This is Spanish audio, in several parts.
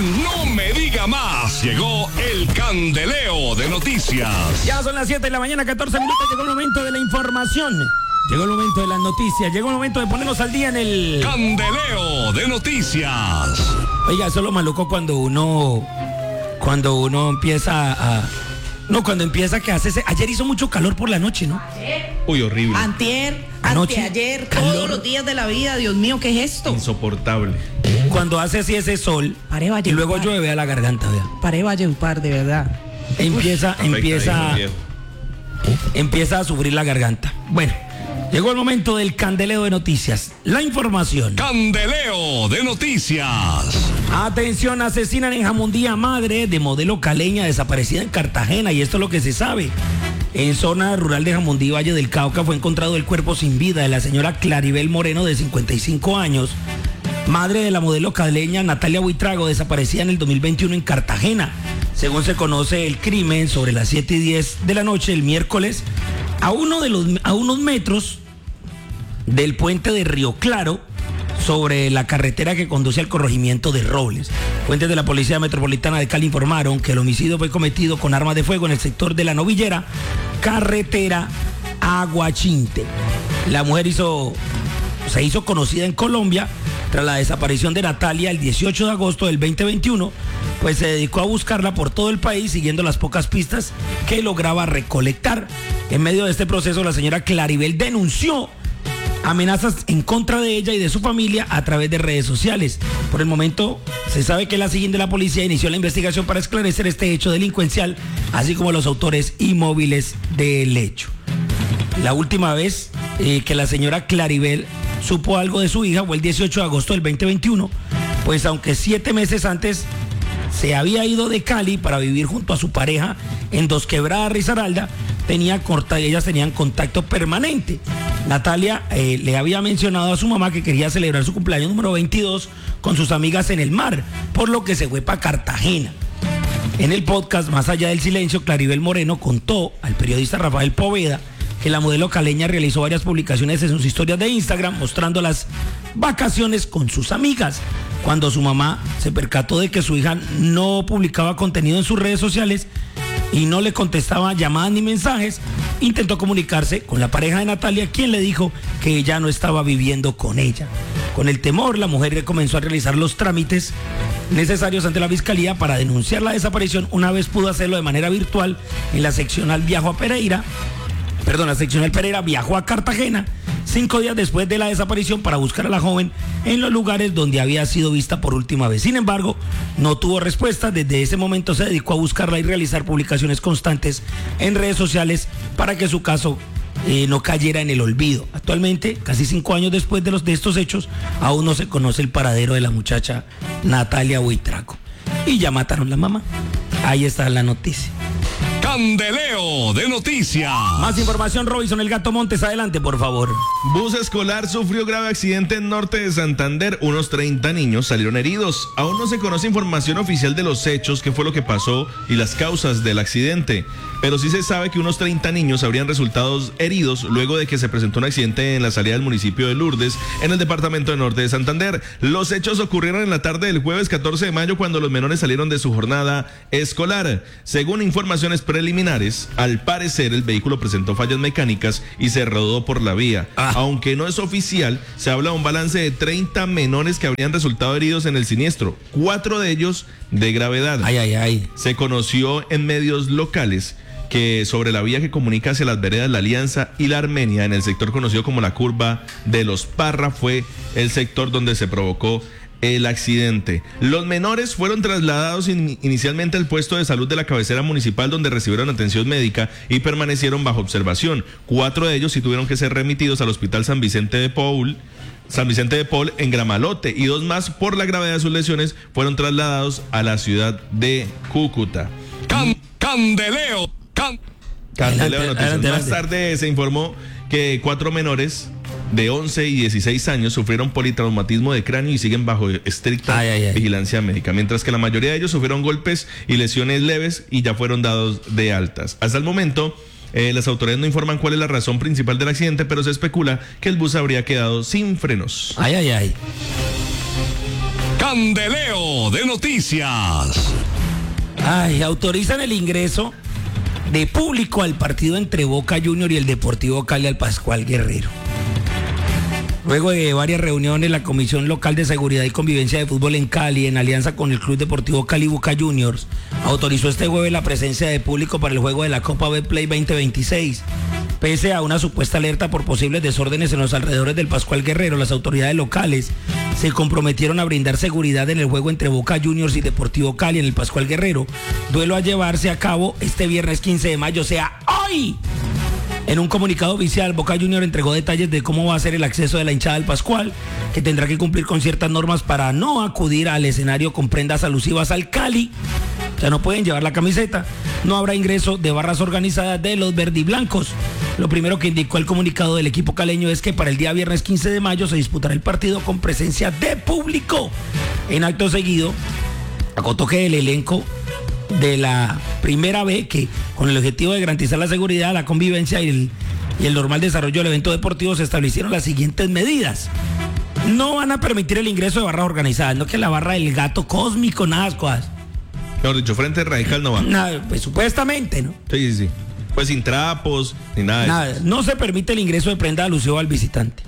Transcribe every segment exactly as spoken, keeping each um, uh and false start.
en No Me Diga Más llegó el candeleo de noticias. Ya son las siete de la mañana, catorce minutos, llegó el momento de la información. Llegó el momento de las noticias, llegó el momento de ponernos al día en el candeleo de noticias. Oiga, eso es lo maluco cuando uno, cuando uno empieza a... No, cuando empieza que hace... Ese, ayer hizo mucho calor por la noche, ¿no? Ayer. Uy, horrible. Antier, Anoche, anteayer, calor. todos los días de la vida. Dios mío, ¿qué es esto? Insoportable. Cuando hace así ese sol Pare, y luego Valledupar. llueve a la garganta, vea. Paré Valledupar, de verdad. Empieza, empieza, Viejo. empieza a sufrir la garganta. Bueno, llegó el momento del candeleo de noticias. La información. Candeleo de noticias. Atención, asesinan en Jamundía madre de modelo caleña desaparecida en Cartagena, y esto es lo que se sabe. En zona rural de Jamundí, Valle del Cauca, fue encontrado el cuerpo sin vida de la señora Claribel Moreno, de cincuenta y cinco años, madre de la modelo caleña Natalia Buitrago, desaparecida en el dos mil veintiuno en Cartagena. Según se conoce, el crimen sobre las siete y diez de la noche el miércoles, a, uno de los, a unos metros del puente de Río Claro, sobre la carretera que conduce al corregimiento de Robles. Fuentes de la Policía Metropolitana de Cali informaron que el homicidio fue cometido con armas de fuego en el sector de La Novillera, carretera Aguachinte. La mujer hizo, se hizo conocida en Colombia tras la desaparición de Natalia el dieciocho de agosto del veinte veintiuno, pues se dedicó a buscarla por todo el país siguiendo las pocas pistas que lograba recolectar. En medio de este proceso, la señora Claribel denunció amenazas en contra de ella y de su familia a través de redes sociales. Por el momento, se sabe que la siguiente de la policía inició la investigación para esclarecer este hecho delincuencial, así como los autores y móviles del hecho. La última vez eh, que la señora Claribel supo algo de su hija fue el dieciocho de agosto del veinte veintiuno, pues aunque siete meses antes se había ido de Cali para vivir junto a su pareja en Dos Quebradas, Risaralda, tenía corta, ellas tenían contacto permanente. Natalia eh, le había mencionado a su mamá que quería celebrar su cumpleaños número veintidós con sus amigas en el mar, por lo que se fue para Cartagena. En el podcast Más Allá del Silencio, Claribel Moreno contó al periodista Rafael Poveda que la modelo caleña realizó varias publicaciones en sus historias de Instagram mostrando las vacaciones con sus amigas. Cuando su mamá se percató de que su hija no publicaba contenido en sus redes sociales y no le contestaba llamadas ni mensajes, intentó comunicarse con la pareja de Natalia, quien le dijo que ella no estaba viviendo con ella. Con el temor, la mujer comenzó a realizar los trámites necesarios ante la fiscalía para denunciar la desaparición. Una vez pudo hacerlo de manera virtual en la seccional viajó a Pereira, perdón, la seccional Pereira viajó a Cartagena cinco días después de la desaparición para buscar a la joven en los lugares donde había sido vista por última vez. Sin embargo, no tuvo respuesta. Desde ese momento se dedicó a buscarla y realizar publicaciones constantes en redes sociales para que su caso eh, no cayera en el olvido. Actualmente, casi cinco años después de, los, de estos hechos, aún no se conoce el paradero de la muchacha Natalia Buitrago. Y ya mataron a la mamá. Ahí está la noticia. Candeleo de noticias. Más información, Robinson El Gato Montes, adelante, por favor. Bus escolar sufrió grave accidente en norte de Santander. Unos treinta niños salieron heridos. Aún no se conoce información oficial de los hechos, qué fue lo que pasó y las causas del accidente. Pero sí se sabe que unos treinta niños habrían resultado heridos luego de que se presentó un accidente en la salida del municipio de Lourdes, en el departamento de norte de Santander. Los hechos ocurrieron en la tarde del jueves catorce de mayo, cuando los menores salieron de su jornada escolar. Según informaciones preliminares, al parecer el vehículo presentó fallas mecánicas y se rodó por la vía. Ah. Aunque no es oficial, se habla de un balance de treinta menores que habrían resultado heridos en el siniestro, cuatro de ellos de gravedad. Ay, ay, ay. Se conoció en medios locales que sobre la vía que comunica hacia las veredas La Alianza y La Armenia, en el sector conocido como la curva de los Parra, fue el sector donde se provocó el accidente. Los menores fueron trasladados in, inicialmente al puesto de salud de la cabecera municipal, donde recibieron atención médica y permanecieron bajo observación. Cuatro de ellos sí tuvieron que ser remitidos al Hospital San Vicente de Paul, San Vicente de Paul en Gramalote, y dos más, por la gravedad de sus lesiones, fueron trasladados a la ciudad de Cúcuta. Can, candeleo. Can... Candeleo de noticias. Adelante, Más adelante. tarde se informó que cuatro menores de once y dieciséis años sufrieron politraumatismo de cráneo y siguen bajo estricta ay, ay, ay. vigilancia médica, mientras que la mayoría de ellos sufrieron golpes y lesiones leves y ya fueron dados de altas. Hasta el momento, eh, las autoridades no informan cuál es la razón principal del accidente, pero se especula que el bus habría quedado sin frenos. Ay, ay, ay. Candeleo de Noticias. Ay, autorizan el ingreso de público al partido entre Boca Juniors y el Deportivo Cali al Pascual Guerrero. Luego de varias reuniones, la Comisión Local de Seguridad y Convivencia de Fútbol en Cali, en alianza con el Club Deportivo Cali Boca Juniors, autorizó este jueves la presencia de público para el juego de la Copa Betplay veinte veintiséis. Pese a una supuesta alerta por posibles desórdenes en los alrededores del Pascual Guerrero, las autoridades locales se comprometieron a brindar seguridad en el juego entre Boca Juniors y Deportivo Cali en el Pascual Guerrero, duelo a llevarse a cabo este viernes quince de mayo, o sea, hoy. En un comunicado oficial, Boca Juniors entregó detalles de cómo va a ser el acceso de la hinchada del Pascual, que tendrá que cumplir con ciertas normas para no acudir al escenario con prendas alusivas al Cali. O sea, no pueden llevar la camiseta. No habrá ingreso de barras organizadas de los verdiblancos. Lo primero que indicó el comunicado del equipo caleño es que para el día viernes quince de mayo se disputará el partido con presencia de público. En acto seguido, acotó que el elenco de la primera B, que con el objetivo de garantizar la seguridad, la convivencia y el, y el normal desarrollo del evento deportivo, se establecieron las siguientes medidas. No van a permitir el ingreso de barras organizadas, no que la barra del gato cósmico, nada de las cosas. Mejor dicho, Frente Radical no va. Nada, pues supuestamente, ¿no? Sí, sí, sí. Pues sin trapos, ni nada de Nada, eso. no se permite el ingreso de prenda alusiva al visitante.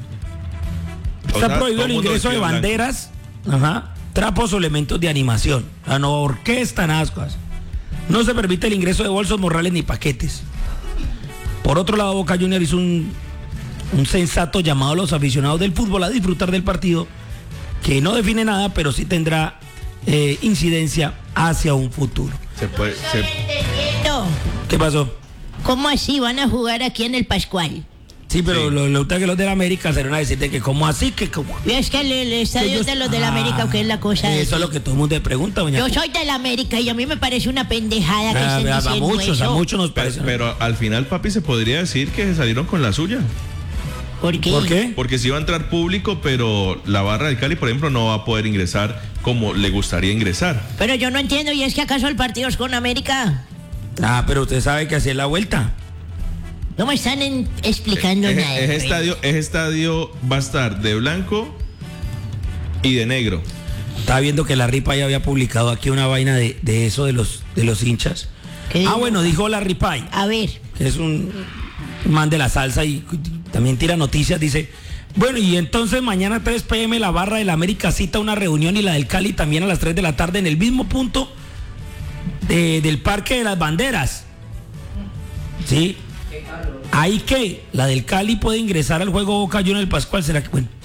O Está sea, prohibido todo el mundo ingreso de vestido blanco. banderas, ajá, trapos o elementos de animación. O sea, no orquesta, nada de esas cosas. No se permite el ingreso de bolsos, morrales ni paquetes. Por otro lado, Boca Juniors hizo un, un sensato llamado a los aficionados del fútbol a disfrutar del partido, que no define nada, pero sí tendrá eh, incidencia hacia un futuro. Se puede, se- No, ¿Qué pasó? ¿cómo así van a jugar aquí en el Pascual? Sí, pero Sí. lo, lo que los de la América salieron a decirte que como así, que como... Y es que el, el estadio ellos- es de los de la América, Ah, ¿o qué es la cosa? Eso es lo que todo el mundo te pregunta, doña. Yo soy de la América y a mí me parece una pendejada que A, estén a- a diciendo muchos, a eso. muchos nos pero, parece. pero al final, papi, se podría decir que salieron con la suya. ¿Por qué? ¿Por qué? Porque sí va a entrar público, pero la barra del Cali, por ejemplo, no va a poder ingresar como le gustaría ingresar. Pero yo no entiendo, ¿y es que acaso el partido es con América? Ah, pero usted sabe que así es la vuelta. No me están en- explicando Ese, nada. ese estadio, ese estadio va a estar de blanco y de negro. Estaba viendo que la Ripay había publicado aquí una vaina de, de eso de los, de los hinchas. ¿Qué Ah, dijo? bueno, dijo la Ripay, A ver, que es un man de la salsa y también tira noticias, dice, bueno, y entonces mañana tres pe eme la barra de la América cita una reunión y la del Cali también a las tres de la tarde en el mismo punto de- del Parque de las Banderas. ¿Sí? Ahí que la del Cali puede ingresar al juego Boca Juniors el Pascual, ¿será que bueno?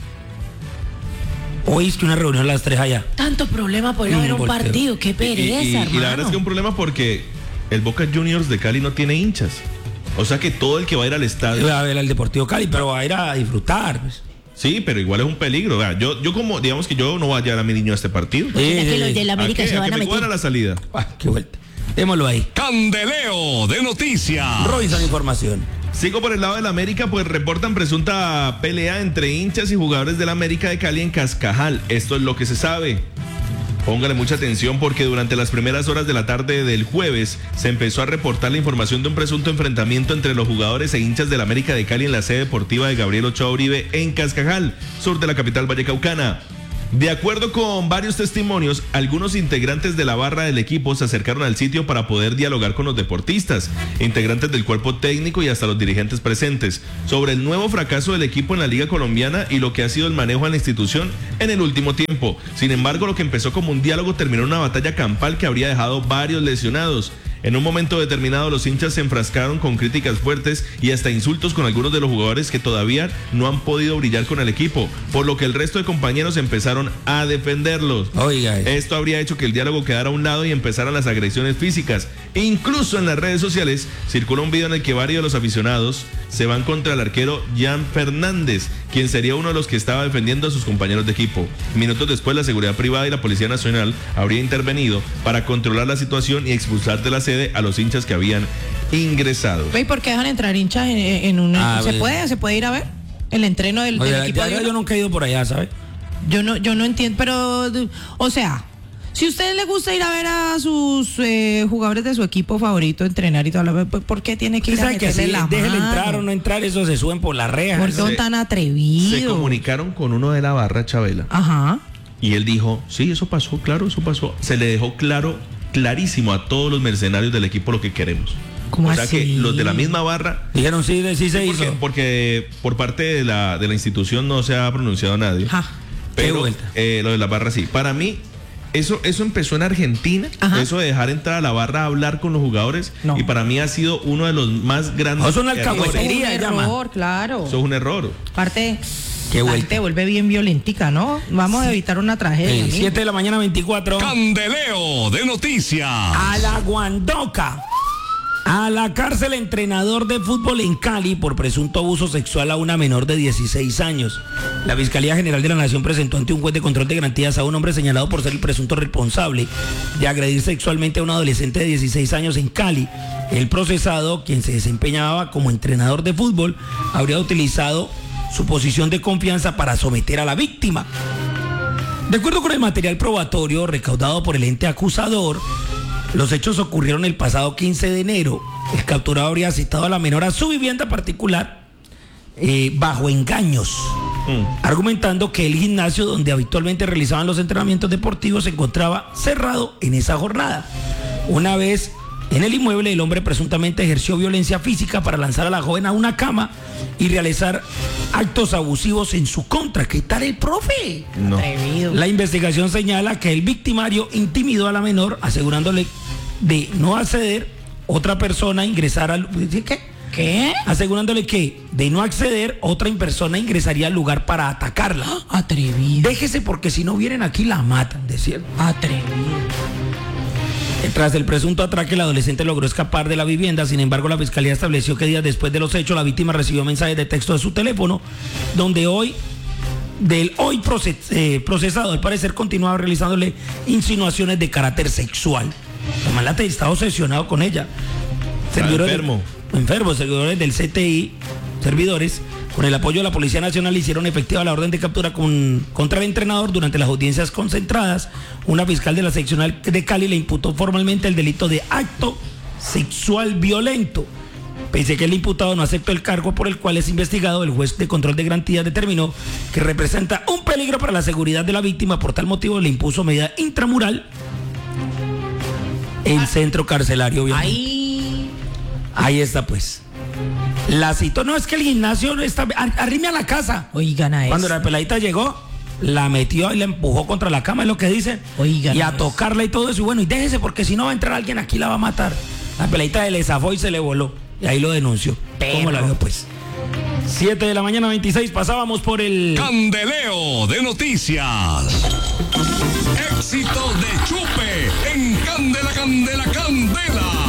Hoy es que una reunión a las tres allá. Tanto problema por ir a Mm, ver un volteo. partido. Qué Y, y- pereza, y- y hermano. la verdad es que es un problema porque el Boca Juniors de Cali no tiene hinchas. O sea que todo el que va a ir al estadio... Va a ver al Deportivo Cali, pero va a ir a disfrutar. Pues. Sí, pero igual es un peligro. Vea, yo, yo como, digamos que yo no voy a llevar a mi niño a este partido. Sí, ¿será que sí, los sí. de la ¿A América qué? se ¿A van qué a me meter? cuadra la salida? Ah, qué vuelta. Démoslo ahí. Candeleo de Noticias. Robinson Información. Sigo por el lado de la América, pues reportan presunta pelea entre hinchas y jugadores de la América de Cali en Cascajal. Esto es lo que se sabe. Póngale mucha atención porque durante las primeras horas de la tarde del jueves se empezó a reportar la información de un presunto enfrentamiento entre los jugadores e hinchas de la América de Cali en la sede deportiva de Gabriel Ochoa Uribe en Cascajal, sur de la capital vallecaucana. De acuerdo con varios testimonios, algunos integrantes de la barra del equipo se acercaron al sitio para poder dialogar con los deportistas, integrantes del cuerpo técnico y hasta los dirigentes presentes, sobre el nuevo fracaso del equipo en la Liga Colombiana y lo que ha sido el manejo a la institución en el último tiempo. Sin embargo, lo que empezó como un diálogo terminó en una batalla campal que habría dejado varios lesionados. En un momento determinado, los hinchas se enfrascaron con críticas fuertes y hasta insultos con algunos de los jugadores que todavía no han podido brillar con el equipo, por lo que el resto de compañeros empezaron a defenderlos. Oiga, eh. Esto habría hecho que el diálogo quedara a un lado y empezaran las agresiones físicas. Incluso en las redes sociales circula un video en el que varios de los aficionados se van contra el arquero Jan Fernández, quien sería uno de los que estaba defendiendo a sus compañeros de equipo. Minutos después, la seguridad privada y la Policía Nacional habría intervenido para controlar la situación y expulsar de la sede a los hinchas que habían ingresado. ¿Y por qué dejan entrar hinchas en, en un... Ah, ¿Se bien. puede? ¿Se puede ir a ver? El entreno del, del Oiga, equipo de de verdad yo uno. nunca he ido por allá, ¿sabe? Yo no, yo no entiendo, pero, o sea, si a usted le gusta ir a ver a sus eh, jugadores de su equipo favorito entrenar y todo, lo- ¿por qué tiene que ¿Usted ir a sabe que meterle así, la déjele mano? entrar o no entrar, eso se suben por las rejas? ¿Por qué son Se- tan Se atrevidos? comunicaron con uno de la barra, Chabela, Ajá. Y él dijo, sí, eso pasó, claro, eso pasó. Se le dejó claro, clarísimo a todos los mercenarios del equipo lo que queremos. ¿Cómo o sea así? que los de la misma barra... Dijeron sí, de- sí se porque, hizo. porque por parte de la, de la institución no se ha pronunciado nadie. Ajá. Qué Pero vuelta. eh, lo de la barra sí. Para mí, eso, eso empezó en Argentina. Ajá. Eso de dejar entrar a la barra a hablar con los jugadores. No. Y para mí ha sido uno de los más grandes. Oh, es una errores. alcahuetería. Un Sería, llama. error, claro. Eso es un error. Aparte, Qué la vuelta. gente vuelve bien violentica, ¿no? Vamos a evitar una tragedia. Eh, amigo. siete de la mañana, veinticuatro. Candeleo de noticias. A la Guandoca. A la cárcel entrenador de fútbol en Cali por presunto abuso sexual a una menor de dieciséis años. La Fiscalía General de la Nación presentó ante un juez de control de garantías a un hombre señalado por ser el presunto responsable de agredir sexualmente a un adolescente de dieciséis años en Cali. El procesado, quien se desempeñaba como entrenador de fútbol, habría utilizado su posición de confianza para someter a la víctima. De acuerdo con el material probatorio recaudado por el ente acusador, los hechos ocurrieron el pasado quince de enero. El capturado habría citado a la menor a su vivienda particular eh, bajo engaños, Mm. argumentando que el gimnasio donde habitualmente realizaban los entrenamientos deportivos se encontraba cerrado en esa jornada. Una vez en el inmueble, el hombre presuntamente ejerció violencia física para lanzar a la joven a una cama y realizar actos abusivos en su contra. ¿Qué tal el profe? No. Atrevido. La investigación señala que el victimario intimidó a la menor asegurándole de no acceder otra persona a ingresar al... ¿Qué? ¿Qué? Asegurándole que de no acceder otra persona ingresaría al lugar para atacarla. Atrevido. Déjese porque si no vienen aquí la matan, decía. Atrevido. Tras el presunto atraque, el adolescente logró escapar de la vivienda. Sin embargo, la fiscalía estableció que días después de los hechos, la víctima recibió mensajes de texto de su teléfono, donde hoy, del hoy proces- eh, procesado, al parecer continuaba realizándole insinuaciones de carácter sexual. Tamalate estaba obsesionado con ella. Servidores- enfermo. Enfermos, servidores del C T I, servidores, con el apoyo de la Policía Nacional, hicieron efectiva la orden de captura con- contra el entrenador durante las audiencias concentradas. Una fiscal de la seccional de Cali le imputó formalmente el delito de acto sexual violento. Pese a que el imputado no aceptó el cargo por el cual es investigado, el juez de control de garantías determinó que representa un peligro para la seguridad de la víctima. Por tal motivo le impuso medida intramural en centro carcelario. Obviamente. Ahí. Ahí está pues. La citó, no es que el gimnasio no está, ar- arrime a la casa. Oigan a eso. Cuando la peladita llegó, la metió y la empujó contra la cama, es lo que dicen. Oigan y a eso. tocarla y todo eso. Y bueno, y déjese porque si no va a entrar alguien aquí la va a matar. La peladita le zafó y se le voló. Y ahí lo denunció. ¿Cómo la veo pues? siete de la mañana, veintiséis, pasábamos por el... Candeleo de noticias. Éxito de Chupe en Candela, Candela, Candela.